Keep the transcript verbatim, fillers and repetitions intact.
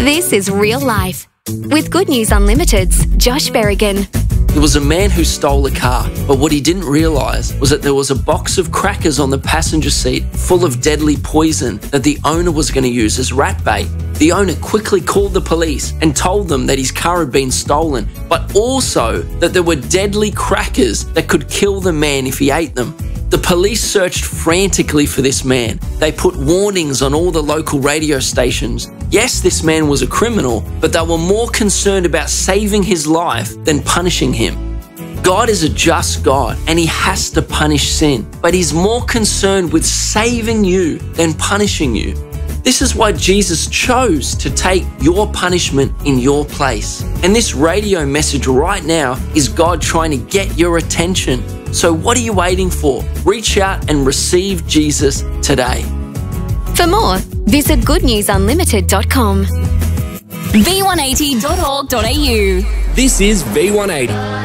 This is Real Life with Good News Unlimited's Josh Berrigan. There was a man who stole a car, but what he didn't realise was that there was a box of crackers on the passenger seat full of deadly poison that the owner was going to use as rat bait. The owner quickly called the police and told them that his car had been stolen, but also that there were deadly crackers that could kill the man if he ate them. The police searched frantically for this man. They put warnings on all the local radio stations. Yes, this man was a criminal, but they were more concerned about saving his life than punishing him. God is a just God and He has to punish sin, but He's more concerned with saving you than punishing you. This is why Jesus chose to take your punishment in your place. And this radio message right now is God trying to get your attention. So what are you waiting for? Reach out and receive Jesus today. For more, visit good news unlimited dot com. v one eighty dot org dot a u. This is V one eighty.